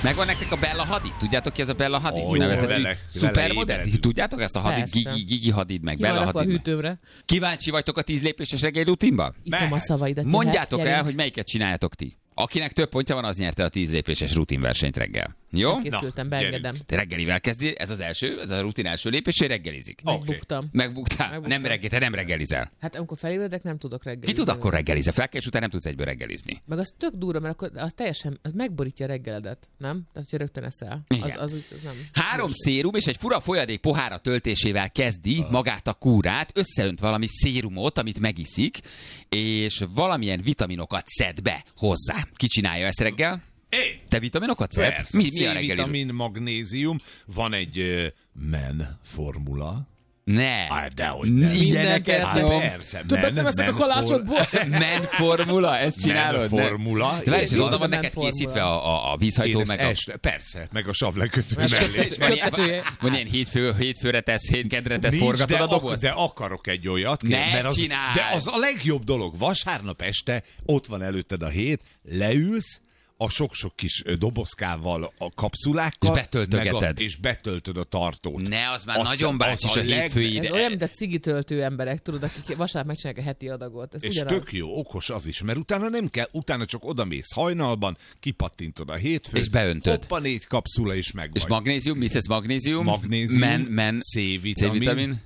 Megvan nektek a Bella Hadid? Tudjátok ki ez a Bella Hadid? Vele Szupermodell? Tudjátok ezt a Hadid? Gigi Hadid meg Bella Hadid. A hűtőmre. Kíváncsi vagytok a 10 lépéses reggeli rutinba? Iszom a szavaidat. Mondjátok el, hogy melyiket csináljátok ti. Akinek több pontja van, az nyerte a 10 lépéses rutinversenyt reggel. Jó? Készültem, beengedem. Te reggelivel kezdi, ez az első, ez a rutin első lépés, hogy reggelizik. Megbuktam. Megbugtál? Te nem reggelizel. Hát amikor felébredek, nem tudok reggelizni. Ki tud akkor reggelizni? Felkelés után nem tudsz egyből reggelizni. Meg az tök durva, mert akkor az teljesen, az megborítja a reggeledet, nem? Tehát, hogyha rögtön eszel. Az nem. 3 szérum és egy fura folyadék pohára töltésével kezdi magát a kúrát, összeönt valami szérumot, amit megiszik, és valamilyen vitaminokat szed be hozzá. Ki csinálja ezt reggel? Te vitaminokat szedsz? Mi a reggeli? C-vitamin, magnézium, van egy men formula. Ne. Dehogy nem. Ilyeneket nyomsz. Persze, Többet nem eszek a kalácsodból. Men formula, ezt csinálod? Men formula. De várj, és oda van neked készítve a vízhajtó, meg a... Persze, meg a savlekötő mellé. Van ilyen hétfőre tesz, kedre tesz, forgatod a dobozt? De akarok egy olyat. Ne csinálj! De az a legjobb dolog. Vasárnap este ott van előtted a hét, leülsz, a sok-sok kis dobozkával, a kapszulákkal, és betöltögeted. És betöltöd a tartót. Ne, az már nagyon bácsis a hétfői ide. Ez olyan, mint a cigitöltő emberek, tudod, akik vasárnap megcsinálják a heti adagot. Ez és ugyanaz. tök jó, okos az is, mert utána nem kell, utána csak odamész hajnalban, kipattintod a hétfőt, és beöntöd. Hoppa 4 kapszula, és meg és magnézium, mit ez magnézium? Magnézium, C-vitamin,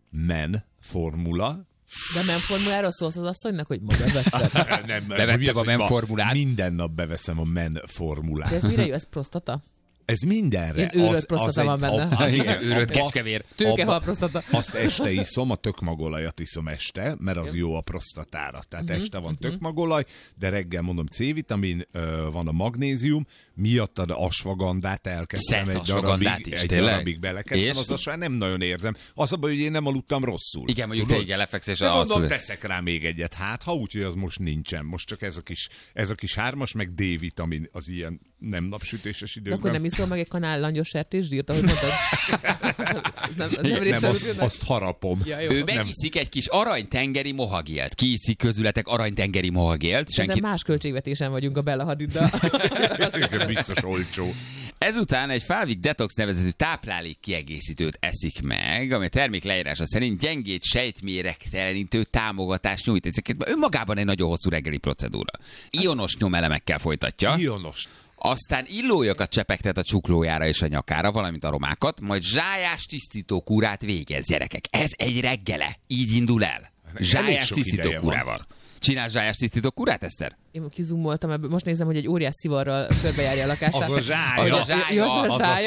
men formula. De menformuláról szólsz az asszonynak, hogy ma bevettem? Nem, bevettem a menformulát. Minden nap beveszem a menformulát. De ez mire jó? Ez prostata? Ez mindenre. Én őrölt prostata van benne. Igen, őrölt kecskevér. Tőkehal prostata. Azt este iszom, a tökmagolajat iszom este, mert az jó a prostatára. Tehát este van tökmagolaj, de reggel mondom C-vitamin, van a magnézium, miattad asvagandát elkezdtem egy darabig belekezdtem, az asván nem nagyon érzem. Az a baj, hogy én nem aludtam rosszul. Igen, mondjuk te igen lefekszés. De mondom, teszek rá még egyet, ha úgyhogy az most nincsen. Most csak ez a kis 3-as, meg D-vitamin az ilyen nem napsütéses időkben. Akkor nem iszol meg egy kanál langyos sertészsdírt, ahogy mondtad? nem azt harapom. Ja, ő megiszik egy kis aranytengeri mohagélt. Ki iszik közületek aranytengeri mohagélt? De más költségvetésen vagyunk a Bella Hadiddal. Biztos olcsó. Ezután egy Falvik Detox nevezetű táplálék kiegészítőt eszik meg, ami a termék leírása szerint gyengét sejtméregtelenítő támogatást nyújt. Ezeket önmagában egy nagyon hosszú reggeli procedúra. Ionos nyomelemekkel folytatja. Ionos. Aztán illójakat csepegtet a csuklójára és a nyakára, valamint aromákat, majd zsájás tisztító kúrát végez, gyerekek. Ez egy reggele. Így indul el. Zsájás tisztító kúrával. Csinálsz zsájás tisztító kúrát, Eszter? Én kizumoltam ebből. Most nézem, hogy egy óriás szivarral körbejárja a lakását. Az a zsája. Az a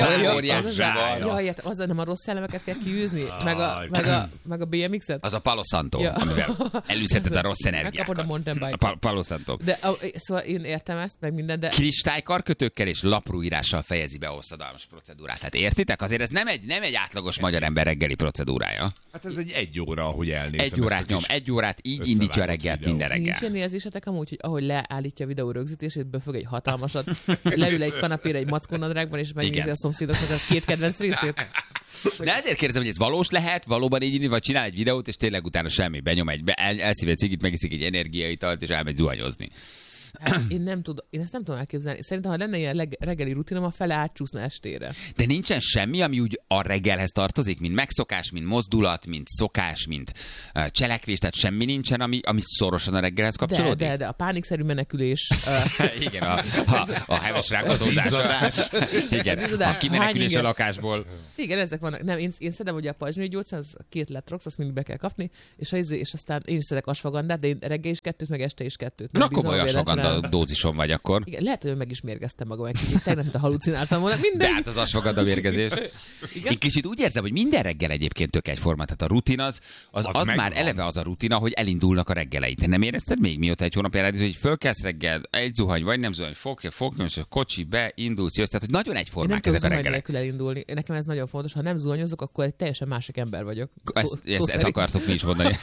Jaj, azzal nem a rossz szellemeket kell kiűzni? Meg a BMX-et? Az a Palo Santo, amivel elűzheted a rossz energiákat. Megkapod a mountain bike-ot. Palo Santo. De szóval én értem ezt, meg minden, de... Kristálykarkötőkkel és laprúírással fejezi be a hosszadalmas procedúrát. Hát értitek? Azért ez nem egy átlagos magyar ember reggeli procedúrája. Hát ez egy óra, ahogy elnézem. Egy órát így indítja a reggelt minden reggel. Nincs ilyen érzésetek amúgy, hogy ahogy leállítja a videó rögzítését, befög egy hatalmasat, leül egy kanapére egy mackónadrágban, és megnézi a szomszédoknak a 2 kedvenc részét. De ezért kérdezem, hogy ez valós lehet, valóban így indul, vagy csinál egy videót, és tényleg utána semmi, benyom elszív egy cigit, megiszik egy energiaitalt, és elmegy zuhanyozni. Hát én ezt nem tudom elképzelni. Szerintem, ha lenne ilyen reggeli rutinom, a fele átcsúszna estére. De nincsen semmi, ami úgy a reggelhez tartozik, mint megszokás, mint mozdulat, mint szokás, mint cselekvés, tehát semmi nincsen, ami szorosan a reggelhez kapcsolódik? De a pánikszerű menekülés. Igen, a heves rákatozás. Igen, a kimenekülés a lakásból. Igen, ezek vannak. Nem, én szedem ugye a pajzsmirigyógyszert, az 2 letrox, azt mindig be kell kapni, és aztán én is szedek asfagandát, de én reggel is 2, meg este is 2. Na, komoly asfaganda dózison vagy akkor. Igen, lehet, hogy meg is mérgeztem magam egy kicsit. Tegnap, mint a halucináltam volna. De hát az asfaganda mérgezés. Én kicsit úgy érzem, hogy minden reggel egyébként tök egyforma. Tehát a rutin az már eleve az a rutina, hogy elindulnak a reggeleid. Te nem érezted még mióta egy hónapja rádió, hogy fölkelsz reggel, egy zuhany, vagy nem zuhany, fogja, és a kocsi beindulsz, jössz. Tehát, hogy nagyon egyformák ezek a reggelek. Nélkül elindulni. Nekem ez nagyon fontos. Ha nem zuhanyozok, akkor egy teljesen másik ember vagyok. Ezt akartok mi is mondani.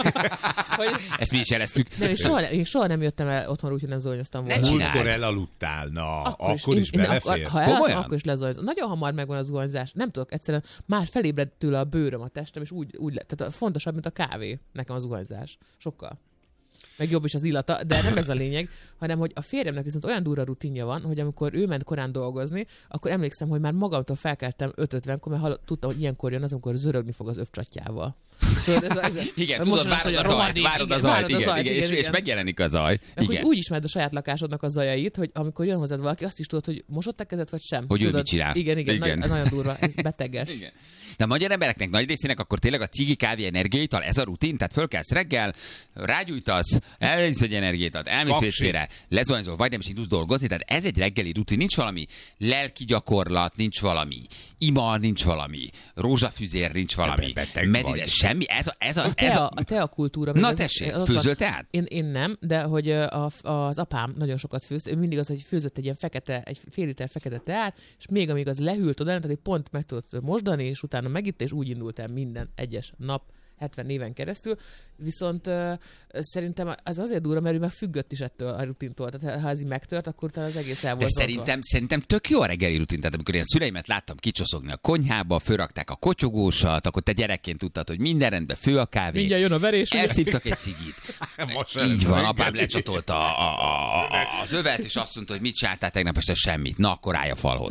Ezt mi is jeleztük. Én soha nem jöttem el otthon úgy, hogy nem zuhanyoztam volna. Múltkor elaludtál, na, akkor is belefér. Ha elalszom, akkor is lezuhanyozom. Nagyon hamar megvan a zuhanyzás. Nem tudok, egyszerűen már felébred tőle a bőröm, a testem, és úgy tehát fontosabb, mint a kávé nekem a zuhanyzás. Sokkal. meg jobb is az illata, de nem ez a lényeg, hanem hogy a férjemnek viszont olyan durva rutinja van, hogy amikor ő ment korán dolgozni, akkor emlékszem, hogy már magamtól felkeltem 5:50-kor, mert tudtam, hogy ilyenkor jön az, amikor zörögni fog az övcsatjával. Igen, tudod, várod a zajt, igen, és megjelenik a zaj. Hogy úgy ismered a saját lakásodnak a zajait, hogy amikor jön hozzád valaki, azt is tudod, hogy mosott a kezed, vagy sem. Hogy tudod, ő mit csinál. Igen. Nagyon durva, ez beteges. Igen. De a magyar embereknek nagy részének akkor tényleg a cigi, kávé, energiaital, ez a rutin, tehát fölkelsz reggel, rágyújtasz, elmész egy energiaitat, elmész vécére, lezuhanyzol, vagy nem is indulsz dolgozni, tehát ez egy reggeli rutin, nincs valami lelki gyakorlat, nincs valami ima, nincs valami rózsafüzér, nincs valami meditás, semmi. A tea kultúra. Na tessék, főzöl teát? Én nem, de hogy az apám nagyon sokat főzt, ő mindig az, hogy főzött egy fél liter fekete teát, és még amíg az lehűlt oda, tehát egy pont meg tudott mosdani, és utána megitta, és úgy indult el minden egyes nap, 70 éven keresztül, viszont szerintem az azért durva, mert ő meg függött is ettől a rutintól, tehát ha ez így megtört, akkor talán az egész el volt. De szerintem tök jó a reggeli rutin, tehát amikor én szüleimet láttam kicsoszogni a konyhába, fölrakták a kotyogósat, akkor te gyerekként tudtad, hogy minden rendben, fő a kávé. Mindjárt jön a verés. Elszívtak egy cigit. Így van, apám lecsatolta az övet, és azt mondta, hogy mit csináltál tegnap este, semmit. Na, akkor állj a falhoz.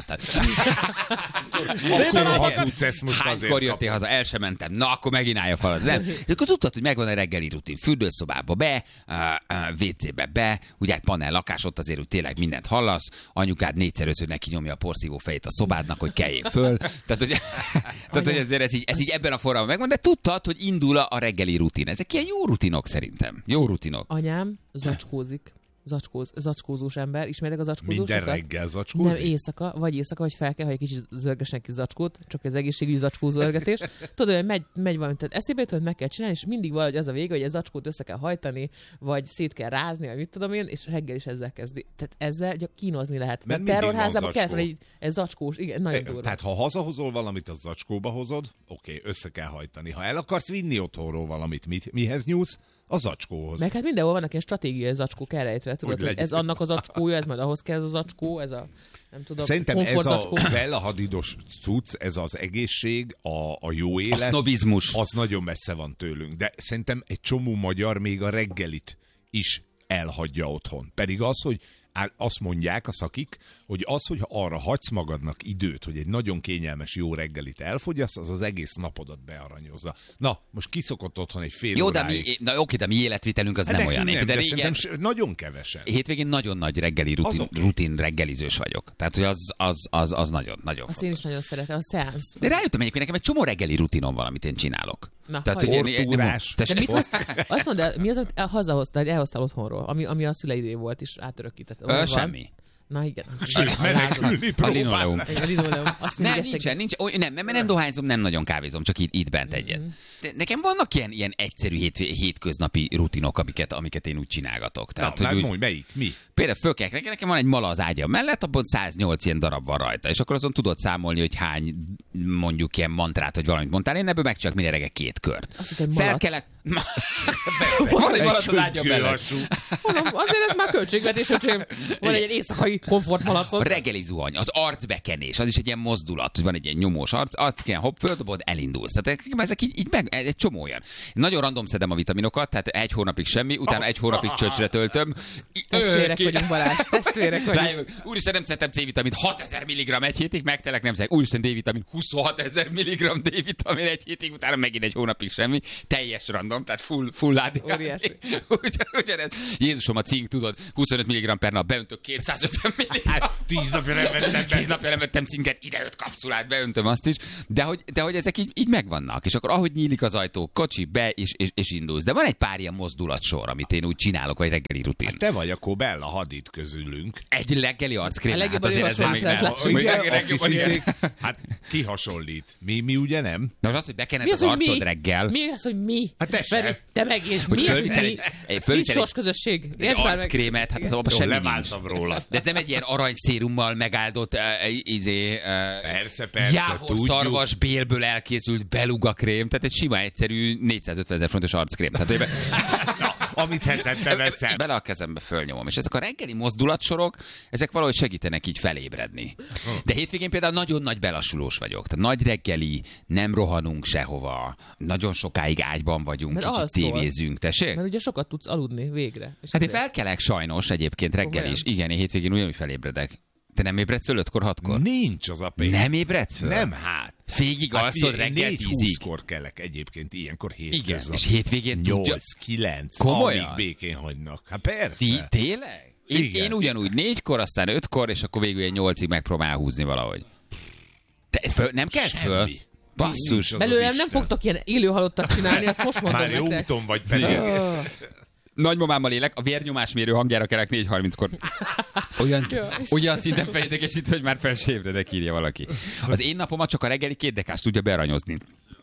Akkor hazudsz ezt most azért. Hánykor jöttél haza, el sem mentem. Na, akkor megint állj a falhoz. Nem. De akkor tudtad, hogy megvan a reggeli rutin. Fürdőszobába be, WC-be be, ugye egy panel lakás, ott azért úgy tényleg mindent hallasz, anyukád 4-5-ször neki nyomja a porszívó fejét a szobádnak, hogy keljél föl. Tehát, hogy ezért ez így ebben a formában megvan, de tudtad, hogy indul a reggeli rutin. Ezek ilyen jó rutinok szerintem. Jó rutinok. Anyám zacskózik. Zacskózós ember. Ismertek a zacskózósokat? Minden reggel zacskózik? Nem, éjszaka, vagy fel kell, hogy egy kicsit zörgesnek ki zacskót, csak az egészségügyi zacskózörgetés. Tudod, hogy megy valami, tehát eszébe jut, hogy meg kell csinálni, és mindig valahogy az a vége, hogy egy zacskót össze kell hajtani, vagy szét kell rázni, vagy mit tudom én, és reggel is ezzel kezdi. Tehát ezzel csak kínozni lehet. Mert terrorházában kellett egy zacskós, igen, nagyon durva. Tehát ha hazahozol valamit, az zacskóba hozod, oké, össze kell hajtani. Ha el akarsz vinni otthonról valamit, mihez nyúlsz? A zacskóhoz. Meg hát mindenhol vannak ilyen stratégiai zacskók elrejtve. Tudod, hogy ez annak az zacskója, ez majd ahhoz kell ez a zacskó, ez a nem tudom, szerintem ez a velahadidos cucc, ez az egészség, a jó élet. A sznobizmus. Az nagyon messze van tőlünk. De szerintem egy csomó magyar még a reggelit is elhagyja otthon. Pedig az, hogy azt mondják a szakik, hogy az, hogyha arra hagysz magadnak időt, hogy egy nagyon kényelmes jó reggelit elfogyasz, az egész napodat bearanyozza. Na, most kiszokott otthon egy fél óráig. De mi életvitelünk az nem olyan. De régen, nagyon kevesen. Hétvégén nagyon nagy reggeli rutin reggelizős vagyok. Tehát, hogy az nagyon azt én is nagyon szeretem, a szeánsz. De rájöttem egyébként, nekem egy csomó reggeli rutinom van, amit én csinálok. Na, tehát, tortúrás. De mit azt mondd el, mi az, hogy hazahoztál, hogy elhoztál otthonról, ami a szüleidé volt, és átörökített. Semmi. Na igen. A linoleum. Azt nincs. Nem dohányzom, nem nagyon kávézom, csak itt bent egyet. De nekem vannak ilyen egyszerű hétköznapi rutinok, amiket én úgy csinálgatok. Tehát, na, mondj, melyik? Mi? Például fölkelek, nekem van egy mala az ágyam mellett, abban 108 ilyen darab van rajta, és akkor azon tudod számolni, hogy hány mondjuk ilyen mantrát, vagy valamit mondtál. Én ebből megcsinálok minden reggel 2 kört. Felkelek. Van egy malac az ágyam mellett. Azért ez már költségvetés, hogy van egy éjszakai komfortmalacot. A reggeli zuhany, az arcbekenés, az is egy ilyen mozdulat, hogy van egy ilyen nyomós arc kell, hopp, földobod, elindulsz. Tehát ezek így meg, egy csomó olyan. Nagyon random szedem a vitaminokat, tehát 1 hónapig semmi, utána 1 hónapig csöcsre töltöm. Testvérek vagyunk, Balázs, testvérek vagyunk. Úristen, nem szedtem C-vitamint, 6000 mg egy hétig, megtelek, nem szedek. Úristen, D-vitamin, 26 000 mg D-vitamin egy hétig, utána megint 1 hónapig semmi. Teljes random, tehát full ADHD. Óriási. Jézusom, a cink, tudod, 25 mg per nap, beöntök 250 mg. 10 napja nem vettem cinket, ide 5 kapszulát, beöntöm azt is. De hogy ezek így megvannak. És akkor ahogy nyílik az ajtó, kocsi be, és indulsz. De van egy pár ilyen mozdulatsor, amit én úgy csinálok, vagy reggeli rutin. Hát te vagy akkor Bella Hadid közülünk. Egy reggeli arckrém. Hát azért hát ki hasonlít? Mi ugye nem? Na az, hogy bekened az arcod reggel. Mi az, hogy mi? Hát te megint. Mi az, hogy mi? Sors közösség. Egy arckrémet, hát az abban semmi nincs. Leváltam róla. De ez nem egy ilyen aranyszérummal megáldott persze, jávor szarvas bélből elkészült beluga krém, tehát egy sima egyszerű 450 000 forintos arckrém. Tehát, amit hetente veszel. Bele a kezembe fölnyomom. És ezek a reggeli mozdulatsorok, ezek valahogy segítenek így felébredni. De hétvégén például nagyon nagy belassulós vagyok. Tehát nagy reggeli, nem rohanunk sehova, nagyon sokáig ágyban vagyunk, mert kicsit tévézünk. Tessék? Mert ugye sokat tudsz aludni végre. És hát én felkelek sajnos egyébként reggel is. Igen, én hétvégén ugyanúgy felébredek. Te nem ébredsz föl 5-kor, 6-kor? Nincs az a pénz. Nem ébredsz föl? Nem, hát. Végig alszod reggel 10-ig? 4-20-kor kelek egyébként, ilyenkor hétköznap. Igen, és hétvégén 8-9, komolyan? amíg békén hagynak. Hát persze. Tényleg? Én ugyanúgy 4-kor, aztán 5-kor, és akkor végül 8-ig megpróbál húzni valahogy. Te nem kezd föl? Basszus. Belőlem nem fogtok ilyen élő halottat csinálni, azt most mondom már jó úton vagy pedig. Nagymamámmal élek, a vérnyomásmérő hangjára kelek 4:30-kor. Olyan szinten fejédekesít, hogy már fel se ébredek, írja valaki. Az én napomat csak a reggeli 2 dekás tudja bearanyozni.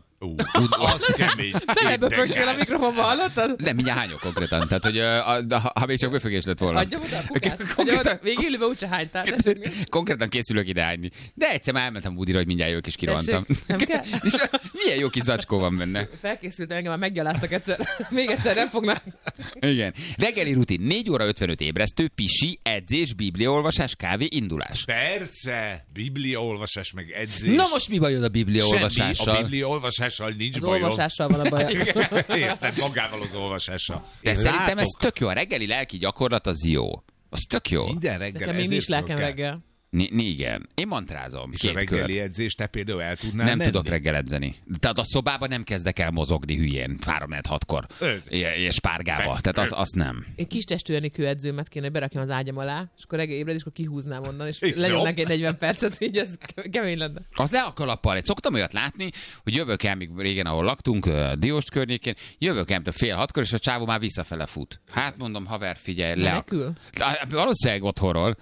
Az kemény. Beleböfögtél a mikrofonba, hallottad? Nem, mindjárt hányok konkrétan. Tehát, hogy ha még csak böfögés lett volna. Adjam oda a kukát. Még élőben úgyse hánytál. Konkrétan készülök ide hányni. De egyszer már elmentem Budira, hogy mindjárt jövök és kirohantam. Nem kell? És milyen jó kis zacskó van benne. Felkészültem, engem már meggyaláztak egyszer. Még egyszer nem fognak. Igen. Reggeli rutin. 4 óra 55 ébresztő, pisi, edzés, bibliaolvasás, kávé, indulás. Persze. Bibliaolvasás meg edzés. Na most mi bajod a bibliaolvasással? Semmi. A bibliaolvasással nincs bajod. Az olvasással van a baj. Érted, magával az olvasással. De szerintem ez tök jó. A reggeli lelki gyakorlat az jó. Az tök jó. Minden reggel. Nekem még nincs lelkem reggel. Igen. Én mantrázom. És a reggeli edzést te például el tudnál Nem menni? tudok reggel edzeni. Tehát a szobában nem kezdek el mozogni hülyén 3-6-kor. És párgával. Tehát azt nem. Egy kis testőrni kőedzőmet kéne berakjam az ágyam alá, és akkor reggel ébred, és akkor kihúznám onnan, és lenyomnak egy 40 percet, így ez kemény lenne. Az le a kalappal. Szoktam olyat látni, hogy jövök el, még régen, ahol laktunk, Dióst környékén, jövök el 5:30-kor, és a csávó már visszafele fut. Hát mondom, haver, figyelj, Menekül? Valószínűleg otthonról.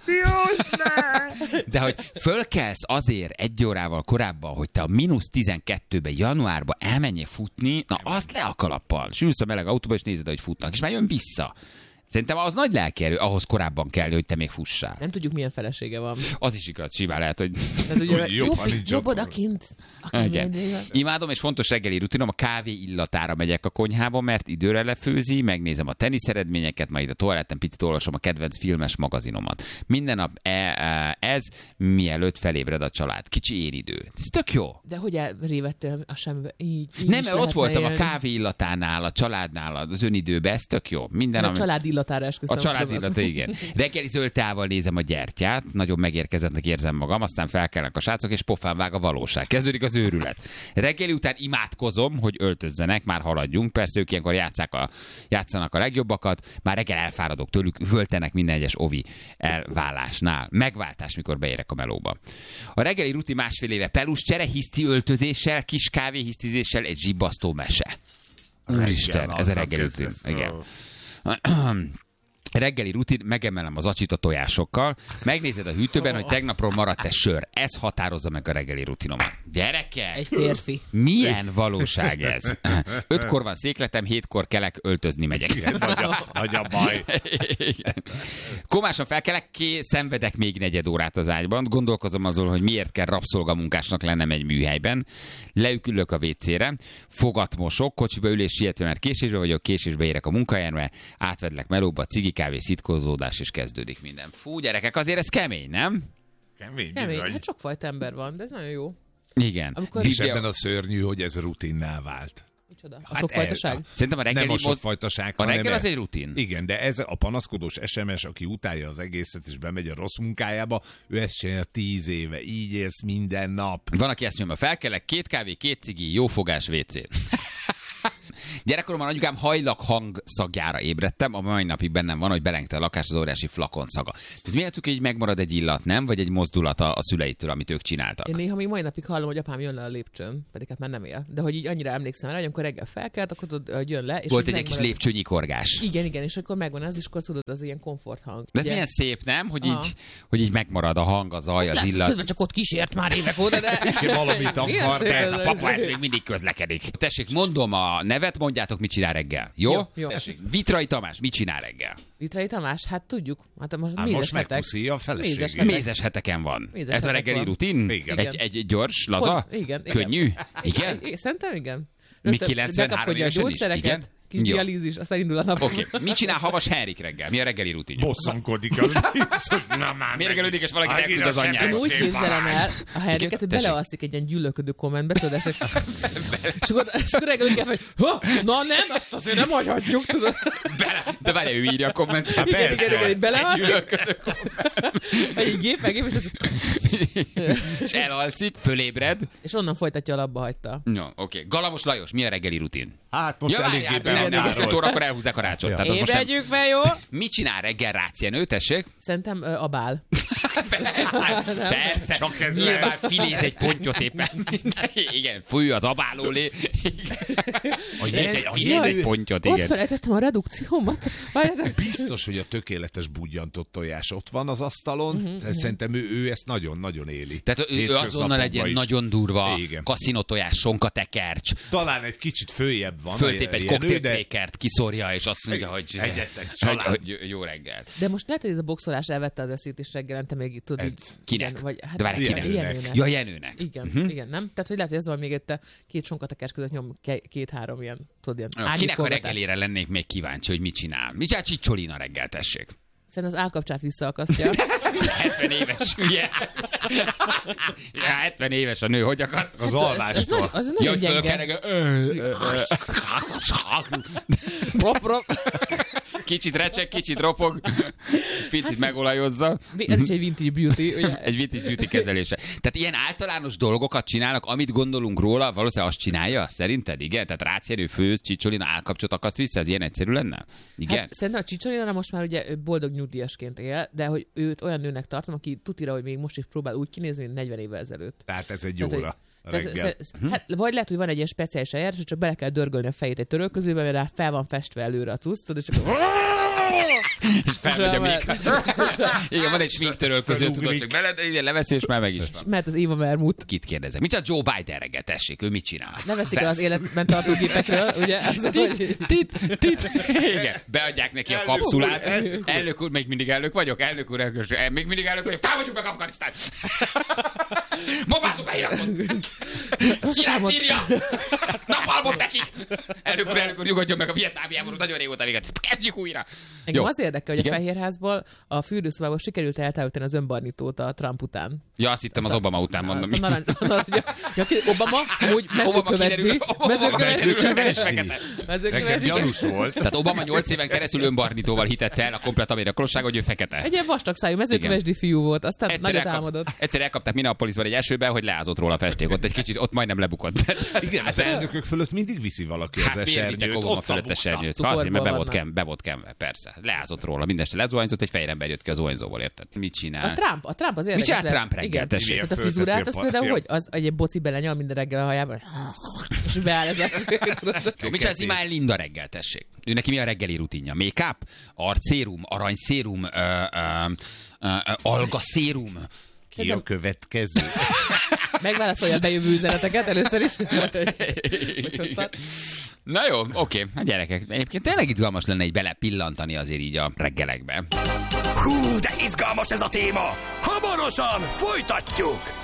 De hogy fölkelsz azért 1 órával korábban, hogy te a -12-ben januárban elmenjél futni, na azt le a kalappal. És ülsz a meleg autóba, és nézed, hogy futnak, és már jön vissza. Szerintem az nagy lelkierő, ahhoz korábban kell, hogy te még fussál. Nem tudjuk, milyen felesége van. Az is igaz, simán lehet, hogy... Jobb odakint. Imádom, és fontos reggeli rutinom, a kávé illatára megyek a konyhába, mert időre lefőzi, megnézem a teniszeredményeket, majd a toaletten picit olvasom a kedvenc filmes magazinomat. Minden nap ez, mielőtt felébred a család. Kicsi én idő. Ez tök jó. De hogy elrévettél a semmibe? Így nem, mert ott voltam a kávé illatánál, a családnál, az önidőben, ez tök jó. Minden, a család illatára esküszöm. A család illata, igen. Reggeli zöld teával nézem a gyertyát, nagyon megérkezettnek érzem magam, aztán felkelnek a srácok, és pofán vág a valóság. Kezdődik az őrület. Reggeli után imádkozom, hogy öltözzenek, már haladjunk. Persze ők ilyenkor játszanak a legjobbakat, már reggel elfáradok tőlük, üvöltenek minden egyes ovi elválásnál. Megváltás, mikor beérek a melóba. A reggeli rutin 1,5 éve pelus csere, hiszti öltözéssel, kis kávé hisztizéssel, egy zsibbasztó mese. Úristen, ez a reggeli rutin. Igen. Reggeli rutin, megemelem az acsit a tojásokkal, megnézed a hűtőben, hogy tegnapról maradt-e sör. Ez határozza meg a reggeli rutinomat. Gyerekek! Egy férfi. Milyen valóság ez? 5-kor van székletem, 7-kor kelek, öltözni megyek. Igen, nagy a baj. Komásan felkelek, szenvedek még 4 órát az ágyban, gondolkozom azon, hogy miért kell rabszolgamunkásnak lennem egy műhelyben. Leükülök a WC-re, fogat mosok, kocsiba ülés sietve, mert késésbe vagyok, késésbe érek a munkahelyen, átvedlek melóba, cigi, kávé, szitkozódás, és kezdődik minden. Fú, gyerekek, azért ez kemény, nem? Kemény. Hát sokfajta ember van, de ez nagyon jó. Igen. És ebben a szörnyű, hogy ez rutinná vált. Micsoda? A sokfajtaság? Szerintem a reggeli... Nem a sokfajtaság, a reggel az egy rutin. Igen, de ez a panaszkodós SMS, aki utálja az egészet, és bemegy a rossz munkájába, ő ezt csinálja 10 éve. Így élsz minden nap. Van, aki ezt nyomja, felkelek, 2 kávé, 2 cigi, jó fogás WC. Gyerekkoromban anyukám hajlak hangszagjára ébredtem, a mai napig bennem van, hogy belengte a lakás az óriási flakon szaga. Ez miért hogy megmarad egy illat, nem? Vagy egy mozdulat a szüleitől, amit ők csináltak? Én néha még mai napig hallom, hogy apám jön le a lépcsőn, pedig hát már nem él. De hogy így annyira emlékszem rá, hogy amikor reggel felkelt, akkor tudod, jön le. És volt egy kis lépcsőnyikorgás. Igen, és akkor megvan az, és akkor tudod, az ilyen komforthang. De ez milyen szép, nem? Hogy így megmarad a hang, a zaj, az illat. Közben csak ott kísért már évek óta, de... Valamit akar, de ez a papa, ez még mindig közlekedik. Tessék, mondom a nevet, mondjátok, mit csinál reggel. Jó? Tessék. Vitrai Tamás, mit csinál reggel? Vitrai Tamás, hát tudjuk. Hát most megpuszíja a feleségét. Mézes heteken van. Ez a reggeli rutin? Igen. Egy gyors, laza? Igen. Könnyű? Igen? Szerintem igen. Mi 93 évesen is? Igen? kis dialízis, aztán indul a nap. Oké. Mit csinál Havas Henrik reggel? Mi a reggeli rutinja? Bosszankodik. Mérgelődik, és valaki elküld az anyját. Én úgy képzelem el a Henriket, hogy belealszik egy ilyen gyűlölködő kommentbe, tudod, és akkor reggelünk hogy na nem, azt azért nem hagyhatjuk, tudod. De várj, ő írja a kommentet. Igen, belealszik. Egy gép, és elalszik, fölébred. És onnan folytatja, a labba hagyta. No, oké. Galambos Lajos, mi a reggeli rutin? Hát most eléggé nem, órakor elhúzzák a rácsot. Ébredjük fel, jó? Mit csinál reggel Rácienő, tessék? Szerintem abál. Persze, nyilván filéz egy pontyot éppen. Igen, fúj az abálólé. Filéz egy pontyot, igen. Ott felejtettem a redukciómat. Biztos, hogy a tökéletes budjantott tojás ott van az asztalon. Szerintem ő ezt nagyon-nagyon éli. Tehát ő azonnal egy ilyen nagyon durva kaszinótojás, sonkatekercs. Talán egy kicsit följebb van. Föltép egy koktéltékert, kiszórja, és azt mondja, hogy jó reggelt. De most lehet, hogy ez a boxolás elvette az eszét is reggelente, még tudod. Kinek? De várj, kinek? Ja, Jenőnek. Igen, igen, nem? Tehát, hogy lehet, hogy ez van még itt két sonkatekercs között nyom két-három ilyen, tudod, ilyen kinek a reggelére lennék még kíváncsi, hogy mit csinál? Mit csinál Csicsolina reggel, tessék? Szerintem az állkapcsát visszaakasztja. 70 éves, ugye? Ja, 70 éves a nő, hogy akaszt? Az alvástól. Az nagyon gyenge. Rop. Kicsit recseg, kicsit ropog, picit megolajozza. Ez is egy vintage beauty, ugye? Egy vintage beauty kezelése. Tehát ilyen általános dolgokat csinálnak, amit gondolunk róla, valószínűleg azt csinálja? Szerinted? Igen? Tehát Rácienő főz, Csicsolina állkapcsot akaszt vissza? Ez ilyen egyszerű lenne? Igen? Hát, szerintem a Csicsolina most már ugye boldog nyugdíjasként él, de hogy őt olyan nőnek tartom, aki tutira, hogy még most is próbál úgy kinézni, mint 40 évvel ezelőtt. Tehát ez egy óra. Hát, vagy lehet, hogy van egy ilyen speciális eljárás, hogy csak bele kell dörgölni a fejét egy törölközőbe, mert rá fel van festve előre a tusztod, és csak... és felmegy a még. Igen, van egy sminktörölköző, tudod, csak leveszi, és már meg is van. Mert az Éva Vermut. Kit kérdezem? Mit a Joe Biden reggel, tessék? Ő mit csinál? Leveszik el az életben tartó gépekről, ugye? Tit. Igen, beadják neki a kapszulát. Elnök úr, még mindig elnök vagyok? Elnök úr, még mindig elnök vagyok? Támadjuk meg Afganisztánt! Bombázzuk be Irakot! Király Szíria! Napalmot nekik! Elnök úr, nyugodjon meg a vietnámi háború, nagyon régóta véget. Kezdjük újra! Engem az érdekel, hogy a Fehérházból a fürdőszobából sikerült eltávolítani az önbarnítót a Trump után. Ja, azt hittem az Obama után mondom. Obama, amúgy mezőkövesdi. Nekem gyanús volt. Tehát Obama 8 éven keresztül önbarnítóval hitette el a komplet amerikai hogy ő fekete. Egy ilyen vastagszájú mezőkövesdi fiú volt, aztán nagyot álmodott. Egyszer elkapták Minneapolisban egy esőben, hogy leázott róla a festék. Ott egy kicsit, ott majdnem lebukott. Igen, az elnökök fölött mindig viszi valaki az esernyőt. Obama fölött esernyőt. Azért, mert be volt kenve, persze. Leázott róla, mindeneste lezuhanyzott, egy fejrember jött ki az zuhanyzóból, érted? Mit csinál? A Trump az érdekes. Mit csinál Trump reggel? Tehát a frizurát, az például, hogy az egy boci belenyal minden reggel a hajában, és beáll ez a... Mit csinál Imáel Linda reggel, tessék? Ő neki mi a reggeli rutinja? Make-up? Arcszérum? Aranyszérum? Algaszérum? Ki a következő? Megválaszolja a bejövő üzeneteket először is. Na jó, oké. Hát gyerekek, egyébként tényleg izgalmas lenne így belepillantani azért így a reggelekbe. Hú, de izgalmas ez a téma! Hamarosan folytatjuk!